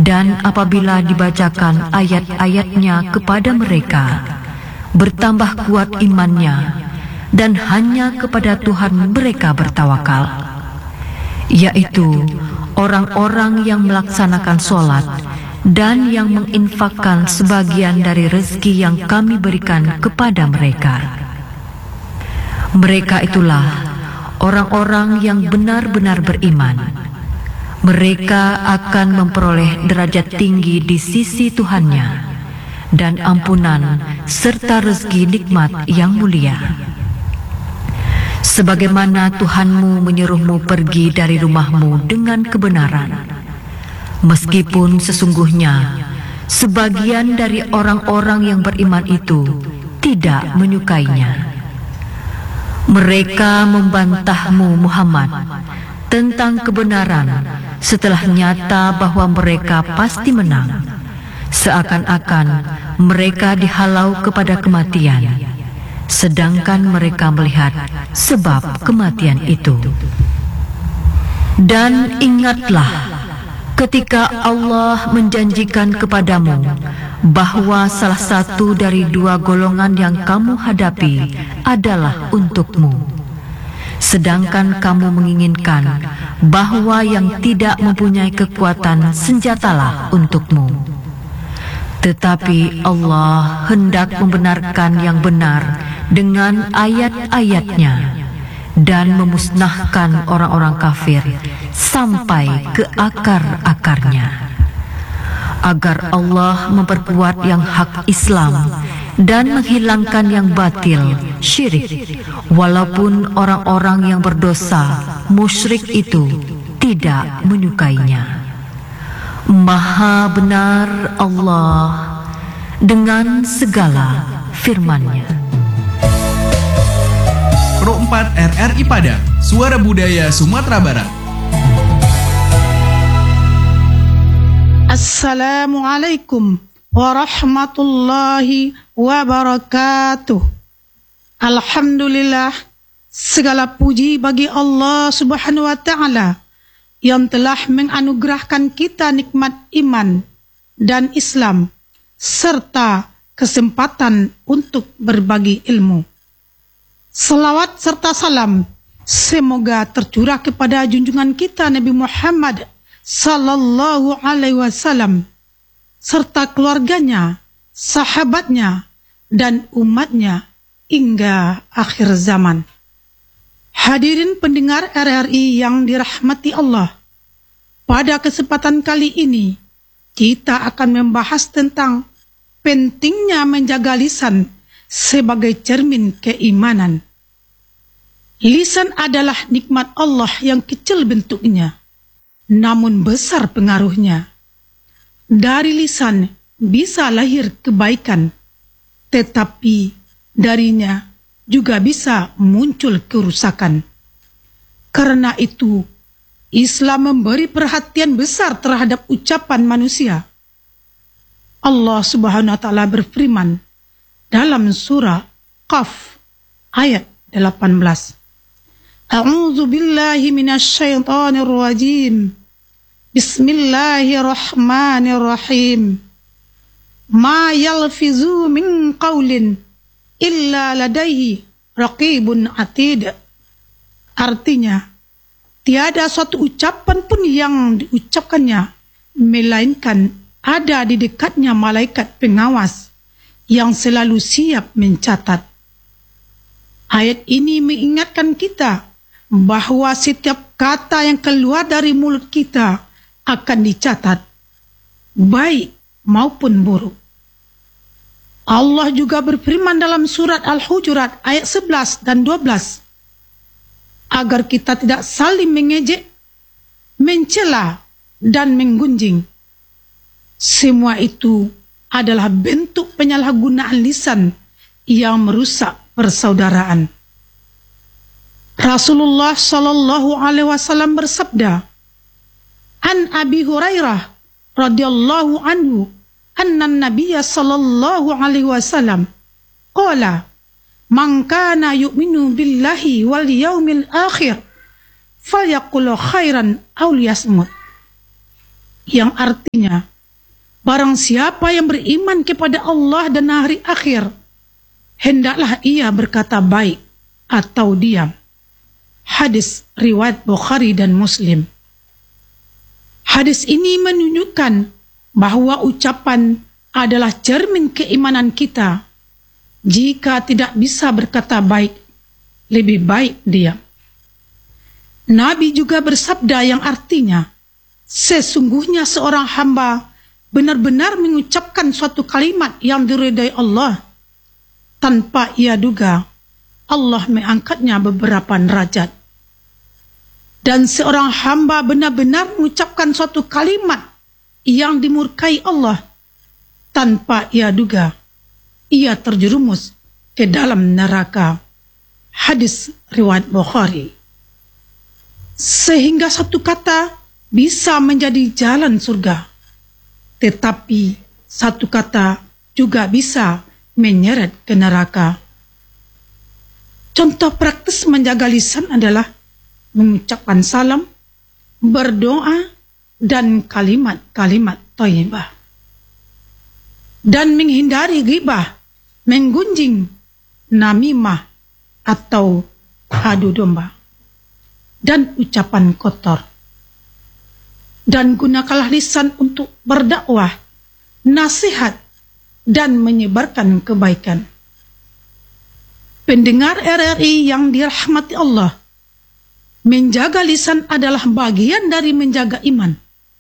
Dan apabila dibacakan ayat-ayatnya kepada mereka, bertambah kuat imannya, dan hanya kepada Tuhan mereka bertawakal, yaitu orang-orang yang melaksanakan sholat dan yang menginfakkan sebagian dari rezeki yang kami berikan kepada mereka. Mereka itulah orang-orang yang benar-benar beriman. Mereka akan memperoleh derajat tinggi di sisi Tuhannya dan ampunan serta rezeki nikmat yang mulia. Sebagaimana Tuhanmu menyuruhmu pergi dari rumahmu dengan kebenaran, meskipun sesungguhnya sebagian dari orang-orang yang beriman itu tidak menyukainya. Mereka membantahmu Muhammad tentang kebenaran setelah nyata bahwa mereka pasti menang, seakan-akan mereka dihalau kepada kematian, sedangkan mereka melihat sebab kematian itu. Dan ingatlah ketika Allah menjanjikan kepadamu bahwa salah satu dari dua golongan yang kamu hadapi adalah untukmu, sedangkan kamu menginginkan bahwa yang tidak mempunyai kekuatan senjatalah untukmu. Tetapi Allah hendak membenarkan yang benar dengan ayat-ayatnya dan memusnahkan orang-orang kafir sampai ke akar-akarnya, agar Allah memperkuat yang hak Islam dan menghilangkan yang batil, syirik, walaupun orang-orang yang berdosa, musyrik itu tidak menyukainya. Maha benar Allah dengan segala firman-Nya. Pro 4 RRI Padang, Suara Budaya Sumatera Barat. Assalamualaikum warahmatullahi wabarakatuh. Alhamdulillah, segala puji bagi Allah Subhanahu wa ta'ala yang telah menganugerahkan kita nikmat iman dan Islam serta kesempatan untuk berbagi ilmu. Salawat serta salam semoga tercurah kepada junjungan kita Nabi Muhammad sallallahu alaihi wasallam serta keluarganya, sahabatnya, dan umatnya hingga akhir zaman. Hadirin pendengar RRI yang dirahmati Allah, pada kesempatan kali ini kita akan membahas tentang pentingnya menjaga lisan sebagai cermin keimanan. Lisan adalah nikmat Allah yang kecil bentuknya, namun besar pengaruhnya. Dari lisan bisa lahir kebaikan, tetapi darinya juga bisa muncul kerusakan. Karena itu, Islam memberi perhatian besar terhadap ucapan manusia. Allah Subhanahu wa ta'ala berfirman dalam surah Qaf ayat 18. A'udzu billahi minasyaitonir rajim. Bismillahirrahmanirrahim. Ma yalfizu min qaulin illa ladaihi raqibun atid. Artinya, tiada suatu ucapan pun yang diucapkannya melainkan ada di dekatnya malaikat pengawas yang selalu siap mencatat. Ayat ini mengingatkan kita bahwa setiap kata yang keluar dari mulut kita akan dicatat, baik maupun buruk. Allah juga berfirman dalam surat Al-Hujurat ayat 11 dan 12, agar kita tidak saling mengejek, mencela, dan menggunjing. Semua itu adalah bentuk penyalahgunaan lisan yang merusak persaudaraan. Rasulullah Shallallahu Alaihi Wasallam bersabda, "An Abi Hurairah radhiyallahu anhu, anna Nabiyya Shallallahu Alaihi Wasallam qala, man kana yu'minu billahi wal yaumil akhir, falyaqul khairan aw liyasmut." Yang artinya, Barang siapa yang beriman kepada Allah dan hari akhir, hendaklah ia berkata baik atau diam. Hadis riwayat Bukhari dan Muslim. Hadis ini menunjukkan bahwa ucapan adalah cermin keimanan kita. Jika tidak bisa berkata baik, lebih baik diam. Nabi juga bersabda yang artinya, sesungguhnya seorang hamba benar-benar mengucapkan suatu kalimat yang diridai Allah, tanpa ia duga Allah mengangkatnya beberapa derajat. Dan seorang hamba benar-benar mengucapkan suatu kalimat yang dimurkai Allah, tanpa ia duga ia terjerumus ke dalam neraka. Hadis riwayat Bukhari. Sehingga satu kata bisa menjadi jalan surga, tetapi satu kata juga bisa menyeret ke neraka. Contoh praktis menjaga lisan adalah mengucapkan salam, berdoa, dan kalimat-kalimat thayyibah. Dan menghindari ghibah, menggunjing, namimah, atau adu domba, dan ucapan kotor. Dan gunakanlah lisan untuk berdakwah, nasihat, dan menyebarkan kebaikan. Pendengar RRI yang dirahmati Allah, menjaga lisan adalah bagian dari menjaga iman.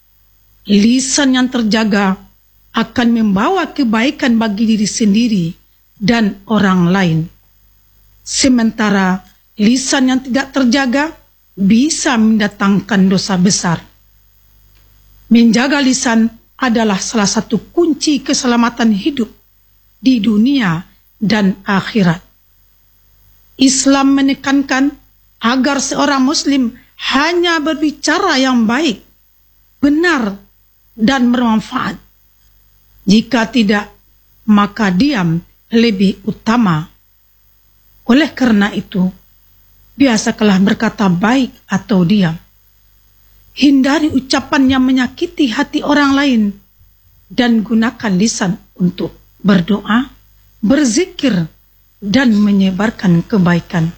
Lisan yang terjaga akan membawa kebaikan bagi diri sendiri dan orang lain. Sementara lisan yang tidak terjaga bisa mendatangkan dosa besar. Menjaga lisan adalah salah satu kunci keselamatan hidup di dunia dan akhirat. Islam menekankan agar seorang muslim hanya berbicara yang baik, benar, dan bermanfaat. Jika tidak, maka diam lebih utama. Oleh karena itu, biasakanlah berkata baik atau diam. Hindari ucapan yang menyakiti hati orang lain, dan gunakan lisan untuk berdoa, berzikir, dan menyebarkan kebaikan.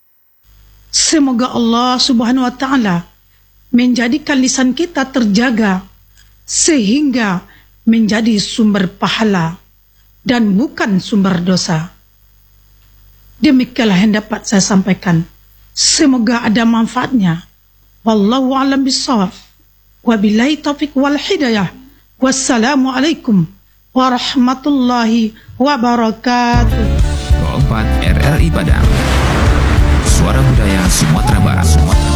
Semoga Allah Subhanahu wa Ta'ala menjadikan lisan kita terjaga, sehingga menjadi sumber pahala dan bukan sumber dosa. Demikianlah yang dapat saya sampaikan. Semoga ada manfaatnya. Wallahu a'lam bishawab. Wabillahi taufiq wal hidayah. Wassalamualaikum warahmatullahi wabarakatuh. 24 RRI Padang, Suara Budaya Sumatera Barat.